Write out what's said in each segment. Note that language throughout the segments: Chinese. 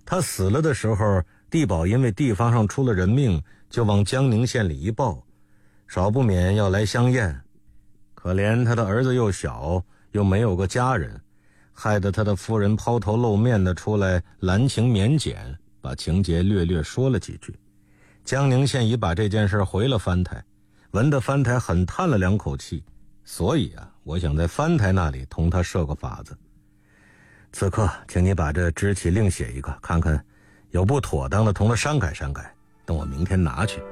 他死了的时候，地保因为地方上出了人命，就往江宁县里一报，少不免要来相验。可怜他的儿子又小，又没有个家人，害得他的夫人抛头露面的出来拦情免检，把情节略略说了几句。江宁县已把这件事回了藩台，闻得藩台很叹了2口气，所以我想在藩台那里同他设个法子。此刻请你把这支起另写一个，看看有不妥当的同他删改删改，等我明天拿去。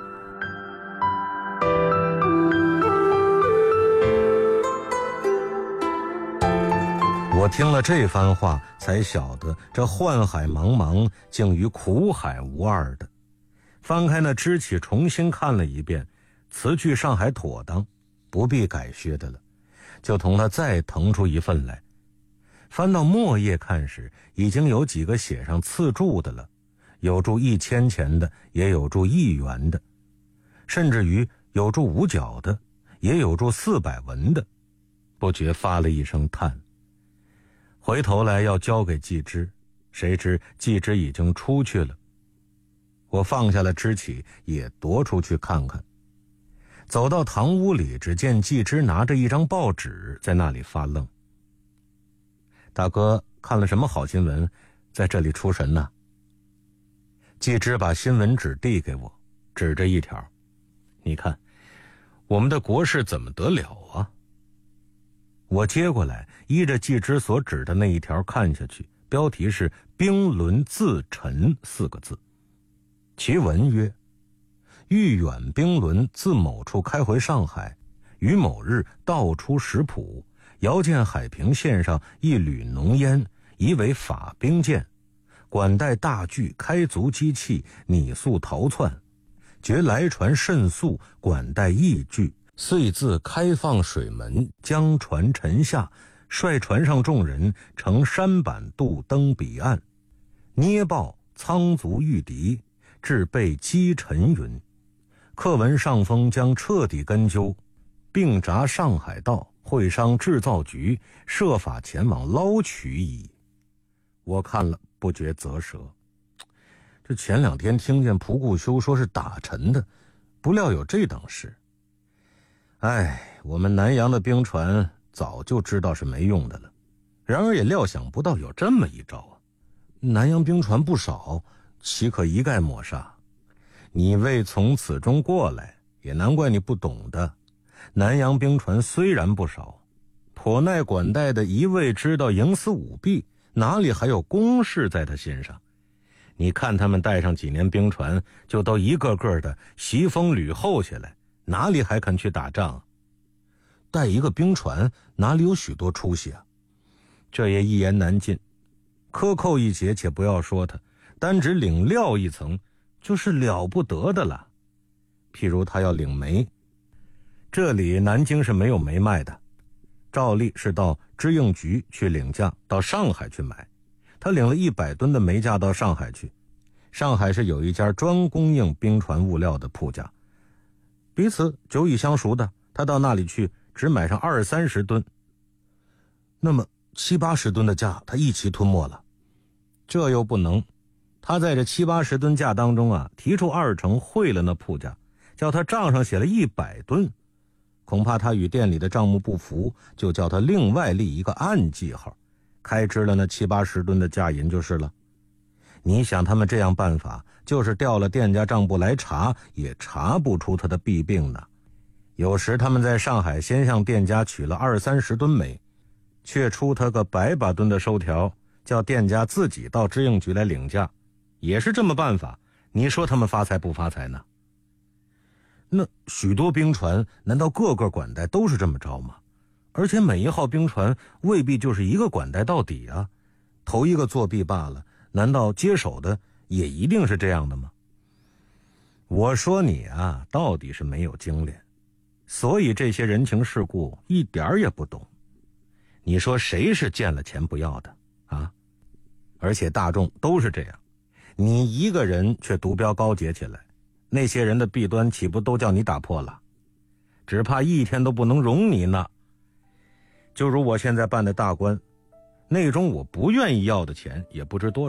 我听了这番话，才晓得这宦海茫茫，竟与苦海无二的。翻开那支起重新看了一遍，词句上还妥当，不必改削的了，就同他再腾出一份来。翻到末页看时，已经有几个写上次注的了，有注1000钱的，也有注1元的，甚至于有注5角的，也有注400文的，不觉发了一声叹。回头来要交给季之，谁知季之已经出去了。我放下了支起，也踱出去看看。走到堂屋里，只见季之拿着一张报纸在那里发愣。大哥看了什么好新闻，在这里出神呢？季之把新闻纸递给我，指着一条，你看我们的国事怎么得了啊？我接过来，依着季之所指的那一条看下去，标题是兵轮自沉4个字。其文曰：豫远兵轮自某处开回上海，于某日道出石浦，遥见海平线上一缕浓烟，疑为法兵舰，管带大巨开足机器，拟速逃窜，觉来船甚速，管带亦巨，遂自开放水门，将船沉下，率船上众人乘舢板渡登彼岸，捏报仓卒遇敌，至被击沉云。课文上峰将彻底根究，并闸上海道，会商制造局，设法前往捞取矣。我看了不觉啧舌。这前2天听见仆固修说是打沉的，不料有这等事。我们南洋的兵船早就知道是没用的了，然而也料想不到有这么一招啊！南洋兵船不少，岂可一概抹杀？你未从此中过来，也难怪你不懂的。南洋兵船虽然不少，颇耐管带的一味知道营私舞弊，哪里还有公事在他心上？你看他们带上几年兵船，就都一个个的袭风吕后下来，哪里还肯去打仗？带一个兵船哪里有许多出息啊？这也一言难尽。克扣一节且不要说他，单指领料一层就是了不得的了。譬如他要领煤，这里南京是没有煤卖的，照例是到知应局去领价，到上海去买。他领了100吨的煤价到上海去，上海是有一家专供应兵船物料的铺家，彼此久已相熟的，他到那里去只买上20-30吨，那么70-80吨的价他一起吞没了。这又不能，他在这70-80吨价当中提出2成汇了那铺家，叫他账上写了100吨，恐怕他与店里的账目不符，就叫他另外立一个暗记号，开支了那70-80吨的价银就是了。你想他们这样办法，就是调了店家账簿来查，也查不出他的弊病呢。有时他们在上海先向店家取了20-30吨煤，却出他个100把吨的收条，叫店家自己到知应局来领价，也是这么办法。你说他们发财不发财呢？那许多兵船难道个个管带都是这么着吗？而且每一号兵船未必就是一个管带到底啊，头一个作弊罢了，难道接手的也一定是这样的吗？我说你到底是没有精炼，所以这些人情世故一点也不懂。你说谁是见了钱不要的啊？而且大众都是这样，你一个人却独标高洁起来，那些人的弊端岂不都叫你打破了？只怕一天都不能容你呢。就如我现在办的大官，内中我不愿意要的钱也不知多少，